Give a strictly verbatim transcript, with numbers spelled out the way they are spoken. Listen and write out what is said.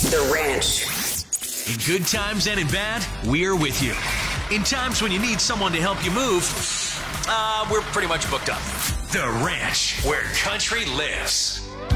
The Ranch. In good times and in bad, we're with you. In times when you need someone to help you move, uh, we're pretty much booked up. The Ranch, where country lives.